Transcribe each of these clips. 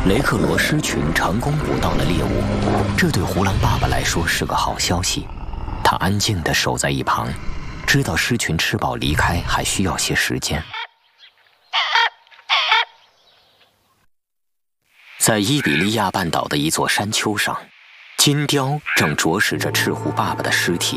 雷克罗狮群成功捕到了猎物，这对胡狼爸爸来说是个好消息。他安静地守在一旁，知道狮群吃饱离开还需要些时间。在伊比利亚半岛的一座山丘上，金雕正啄食着赤狐爸爸的尸体。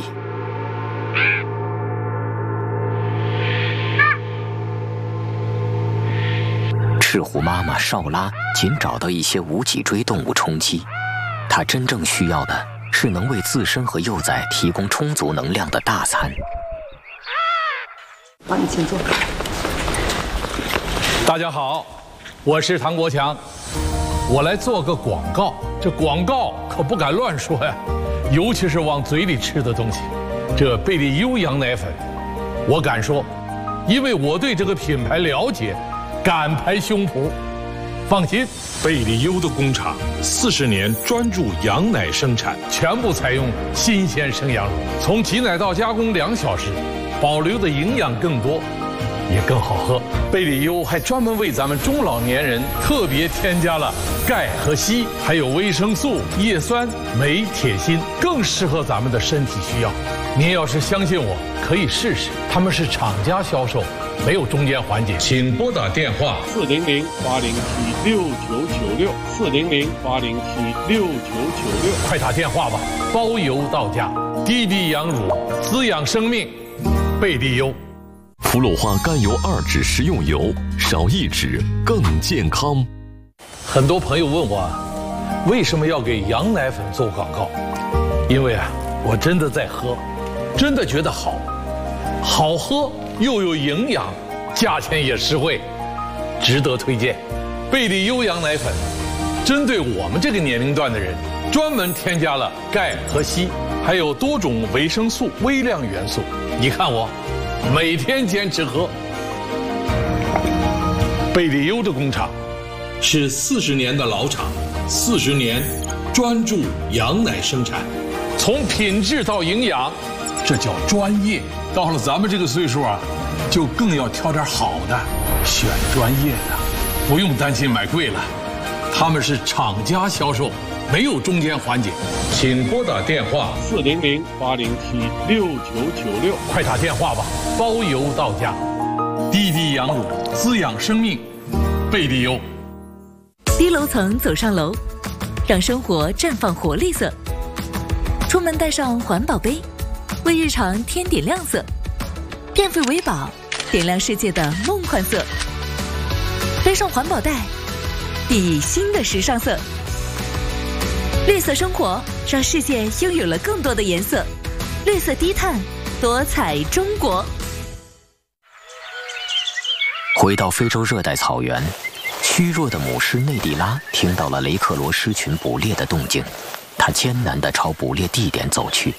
赤狐妈妈少拉仅找到一些无脊椎动物充饥，她真正需要的是能为自身和幼崽提供充足能量的大餐。 好，你请坐。 大家好，我是唐国强，我来做个广告。这广告可不敢乱说呀，尤其是往嘴里吃的东西。这贝利优羊奶粉，我敢说，因为我对这个品牌了解，敢拍胸脯。放心， 贝利优的工厂40年专注羊奶生产， 全部采用新鲜生羊乳，从挤奶到加工2小时，保留的营养更多，也更好喝。贝利优还专门为咱们中老年人特别添加了钙和硒，还有维生素、叶酸、镁、铁、锌，更适合咱们的身体需要。您要是相信我，可以试试。他们是厂家销售，没有中间环节。请拨打电话 400-807-6996，400-807-6996， 快打电话吧，包邮到家。低地羊乳，滋养生命，贝利优。 氟氯化甘油2酯食用油，少1酯更健康。 很多朋友问我，为什么要给羊奶粉做广告？因为我真的在喝，真的觉得好喝又有营养，价钱也实惠，值得推荐。贝利优羊奶粉针对我们这个年龄段的人，专门添加了钙和硒，还有多种维生素、微量元素。你看我每天坚持喝。贝利优的工厂是40年的老厂，40年专注羊奶生产， 从品质到营养，这叫专业。到了咱们这个岁数就更要挑点好的，选专业的，不用担心买贵了。他们是厂家销售，没有中间环节。请拨打电话 400-807-6996， 快打电话吧，包邮到家。低地羊乳，滋养生命，贝利优。 低楼层走上楼，让生活绽放活力色。出门带上环保杯，为日常添点亮色。电费为宝，点亮世界的梦幻色。背上环保袋，熠熠新的时尚色。绿色生活，让世界拥有了更多的颜色。绿色低碳，多彩中国。 回到非洲热带草原，虚弱的母狮内蒂拉听到了雷克罗狮群捕猎的动静，她艰难地朝捕猎地点走去。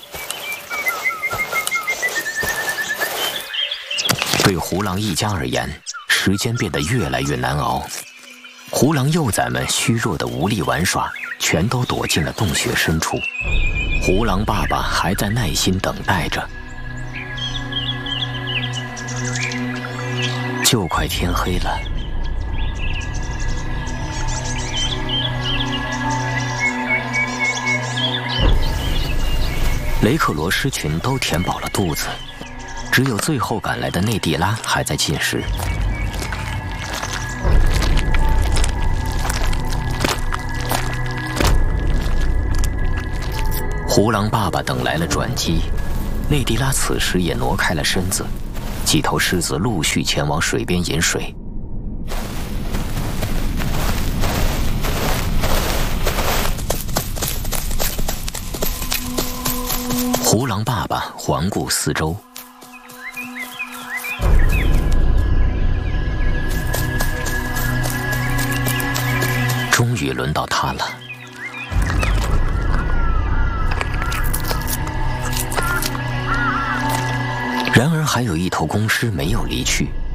对胡狼一家而言，时间变得越来越难熬。胡狼幼崽们虚弱得无力玩耍，全都躲进了洞穴深处。胡狼爸爸还在耐心等待着。就快天黑了，雷克罗狮群都填饱了肚子，只有最后赶来的内蒂拉还在进食。胡狼爸爸等来了转机，内蒂拉此时也挪开了身子，几头狮子陆续前往水边饮水。胡狼爸爸环顾四周，终于轮到他了。然而还有一头公狮没有离去，